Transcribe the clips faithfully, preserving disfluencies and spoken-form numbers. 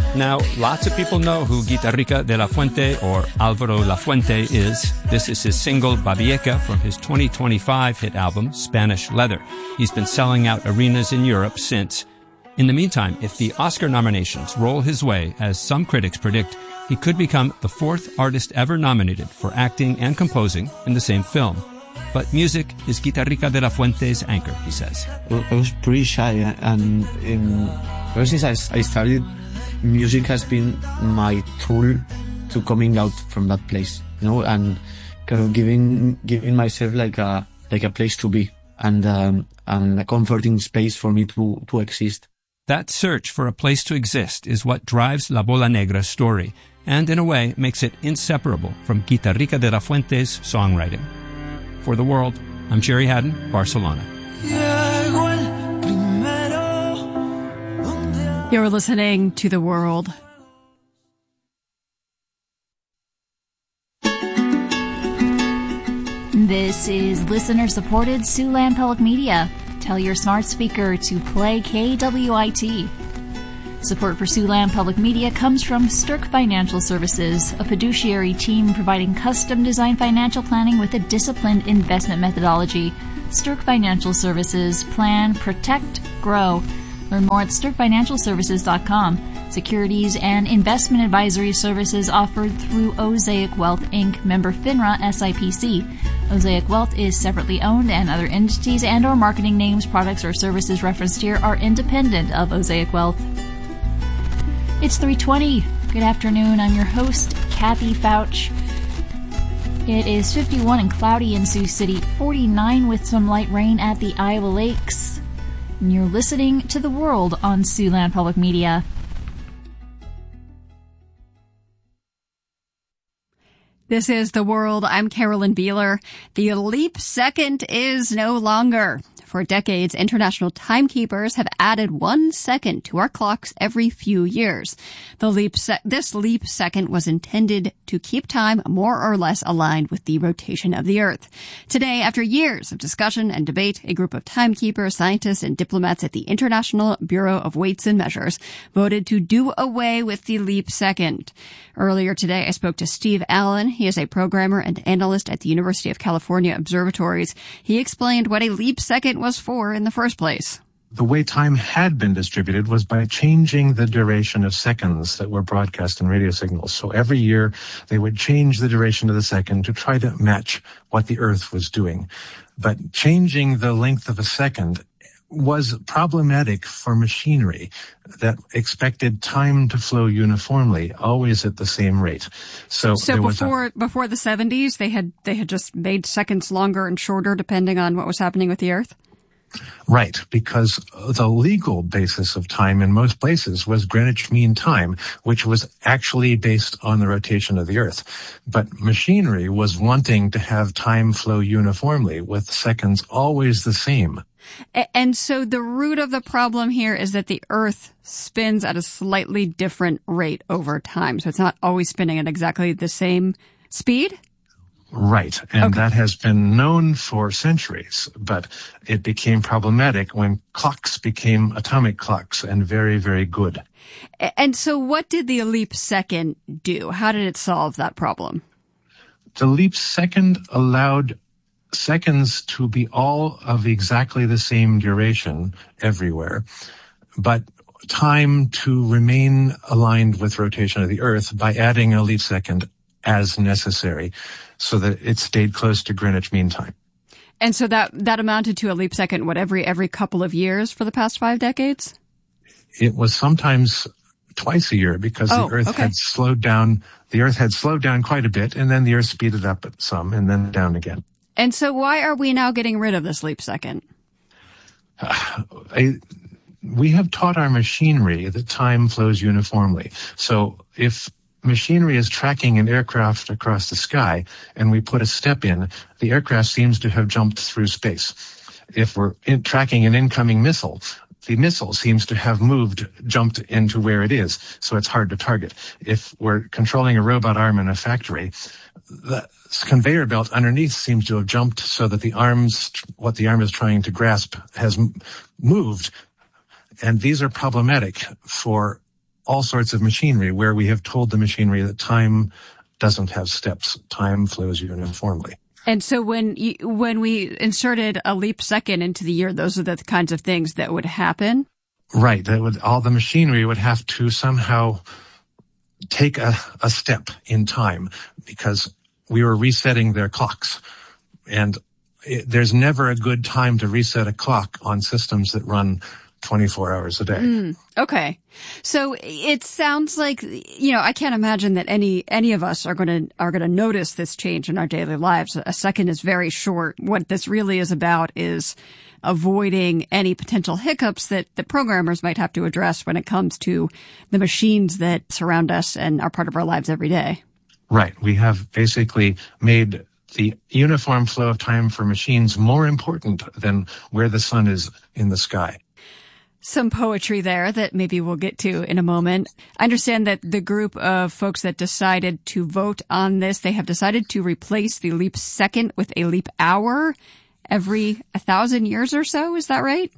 Now, lots of people know who Guitarrica de la Fuente or Alvaro Lafuente is. This is his single Babieca from his twenty twenty-five hit album, Spanish Leather. He's been selling out arenas in Europe since. In the meantime, if the Oscar nominations roll his way, as some critics predict, he could become the fourth artist ever nominated for acting and composing in the same film. But music is Guitarrica de la Fuente's anchor, he says. I was pretty shy, and in, ever since I, I started, music has been my tool to coming out from that place, you know, and kind of giving giving myself like a like a place to be, and um, and a comforting space for me to to exist. That search for a place to exist is what drives La Bola Negra's story, and in a way makes it inseparable from Guitarrica de la Fuente's songwriting. For The World, I'm Jerry Haddon, Barcelona. You're listening to The World. This is listener-supported Siouxland Public Media. Tell your smart speaker to play K W I T. Support for Siouxland Public Media comes from Stirk Financial Services, a fiduciary team providing custom-designed financial planning with a disciplined investment methodology. Stirk Financial Services. Plan, protect, grow. Learn more at stirk financial services dot com. Securities and investment advisory services offered through Osaic Wealth, Incorporated, member FINRA S I P C. Osaic Wealth is separately owned, and other entities and or marketing names, products, or services referenced here are independent of Osaic Wealth. It's three twenty. Good afternoon. I'm your host, Kathy Fouch. It is fifty-one and cloudy in Sioux City, forty-nine with some light rain at the Iowa Lakes. And you're listening to The World on Siouxland Public Media. This is The World. I'm Carolyn Beeler. The leap second is no longer. For decades, international timekeepers have added one second to our clocks every few years. The leap se- this leap second was intended to keep time more or less aligned with the rotation of the Earth. Today, after years of discussion and debate, a group of timekeepers, scientists, and diplomats at the International Bureau of Weights and Measures voted to do away with the leap second. Earlier today, I spoke to Steve Allen. He is a programmer and analyst at the University of California Observatories. He explained what a leap second was for in the first place. The way time had been distributed was by changing the duration of seconds that were broadcast in radio signals. So every year they would change the duration of the second to try to match what the Earth was doing. But changing the length of a second was problematic for machinery that expected time to flow uniformly, always at the same rate. So, so there before was a, before the seventies, they had they had just made seconds longer and shorter depending on what was happening with the Earth? Right, because the legal basis of time in most places was Greenwich Mean Time, which was actually based on the rotation of the Earth. But machinery was wanting to have time flow uniformly, with seconds always the same. And so the root of the problem here is that the Earth spins at a slightly different rate over time. So it's not always spinning at exactly the same speed? Right. And okay. That has been known for centuries, but it became problematic when clocks became atomic clocks and very, very good. And so what did the leap second do? How did it solve that problem? The leap second allowed seconds to be all of exactly the same duration everywhere, but time to remain aligned with rotation of the Earth by adding a leap second as necessary so that it stayed close to Greenwich Mean Time. And so that, that amounted to a leap second, what, every, every couple of years for the past five decades? It was sometimes twice a year because oh, the Earth okay. had slowed down, the Earth had slowed down quite a bit, and then the Earth speeded up some and then down again. And so why are we now getting rid of this leap second? Uh, I, we have taught our machinery that time flows uniformly. So if machinery is tracking an aircraft across the sky and we put a step in, the aircraft seems to have jumped through space. If we're in, tracking an incoming missile, the missile seems to have moved, jumped into where it is, so it's hard to target. If we're controlling a robot arm in a factory, the conveyor belt underneath seems to have jumped so that the arms, what the arm is trying to grasp, has moved. And these are problematic for all sorts of machinery where we have told the machinery that time doesn't have steps. Time flows uniformly. And so when you, when we inserted a leap second into the year, those are the kinds of things that would happen? Right. That would, all the machinery would have to somehow take a, a step in time because we were resetting their clocks. And it, there's never a good time to reset a clock on systems that run twenty-four hours a day. Mm, okay. So it sounds like, you know, I can't imagine that any, any of us are going to, are going to notice this change in our daily lives. A second is very short. What this really is about is avoiding any potential hiccups that the programmers might have to address when it comes to the machines that surround us and are part of our lives every day. Right. We have basically made the uniform flow of time for machines more important than where the sun is in the sky. Some poetry there that maybe we'll get to in a moment. I understand that the group of folks that decided to vote on this, they have decided to replace the leap second with a leap hour every a thousand years or so. Is that right?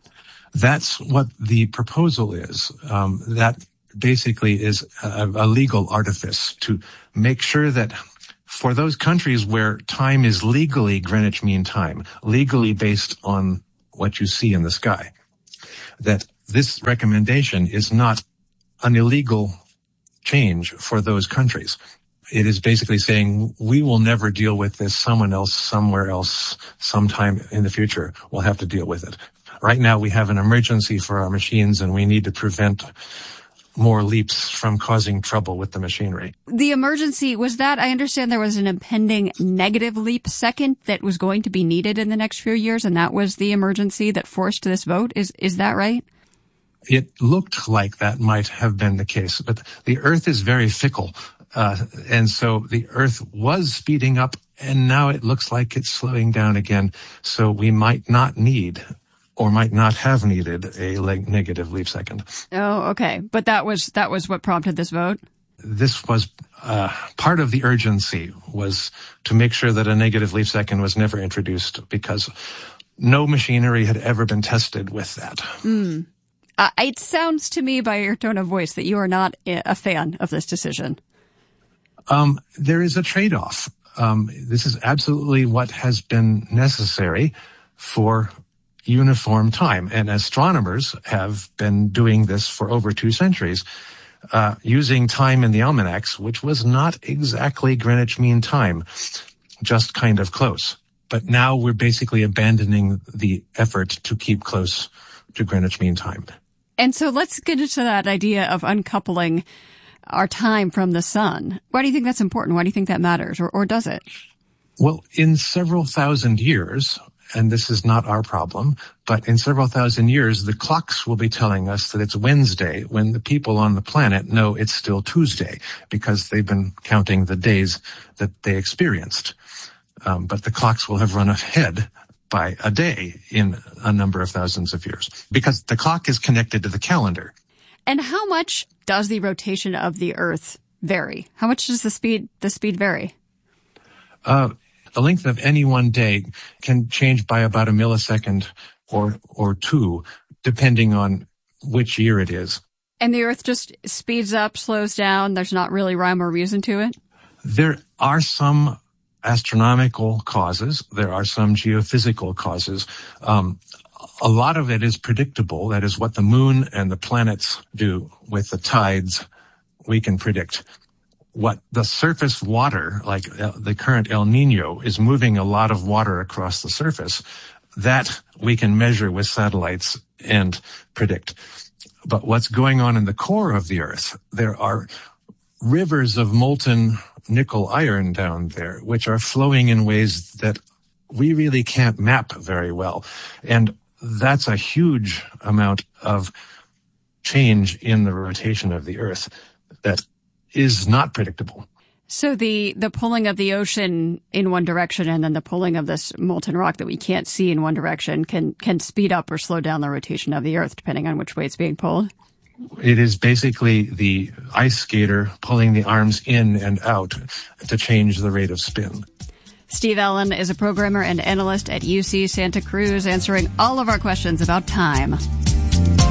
That's what the proposal is. Um, that basically is a, a legal artifice to make sure that for those countries where time is legally Greenwich Mean Time, legally based on what you see in the sky, that this recommendation is not an illegal change for those countries. It is basically saying we will never deal with this. Someone else, somewhere else, sometime in the future will have to deal with it. Right now we have an emergency for our machines and we need to prevent more leaps from causing trouble with the machinery. The emergency, was that, I understand there was an impending negative leap second that was going to be needed in the next few years, and that was the emergency that forced this vote. Is is that right? It looked like that might have been the case, but the Earth is very fickle. Uh, and so the Earth was speeding up, and now it looks like it's slowing down again. So we might not need or might not have needed a leg- negative leap second. Oh, okay. But that was that was what prompted this vote? This was uh, part of the urgency, was to make sure that a negative leap second was never introduced, because no machinery had ever been tested with that. Mm. Uh, it sounds to me by your tone of voice that you are not a fan of this decision. Um, there is a trade-off. Um, this is absolutely what has been necessary for uniform time. And astronomers have been doing this for over two centuries, uh, using time in the almanacs, which was not exactly Greenwich Mean Time, just kind of close. But now we're basically abandoning the effort to keep close to Greenwich Mean Time. And so let's get into that idea of uncoupling our time from the sun. Why do you think that's important? Why do you think that matters? Or, or does it? Well, in several thousand years, and this is not our problem, but in several thousand years, the clocks will be telling us that it's Wednesday when the people on the planet know it's still Tuesday, because they've been counting the days that they experienced. Um, but the clocks will have run ahead by a day in a number of thousands of years, because the clock is connected to the calendar. And how much does the rotation of the Earth vary? How much does the speed the speed vary? Uh, the length of any one day can change by about a millisecond or or two, depending on which year it is. And the Earth just speeds up, slows down. There's not really rhyme or reason to it? There are some astronomical causes. There are some geophysical causes. Um, a lot of it is predictable. That is what the moon and the planets do with the tides. We can predict. What the surface water, like the current El Nino, is moving a lot of water across the surface. That we can measure with satellites and predict. But what's going on in the core of the Earth, there are rivers of molten nickel iron down there, which are flowing in ways that we really can't map very well. And that's a huge amount of change in the rotation of the Earth that is not predictable. So the, the pulling of the ocean in one direction and then the pulling of this molten rock that we can't see in one direction can, can speed up or slow down the rotation of the Earth, depending on which way it's being pulled? It is basically the ice skater pulling the arms in and out to change the rate of spin. Steve Allen is a programmer and analyst at U C Santa Cruz, answering all of our questions about time.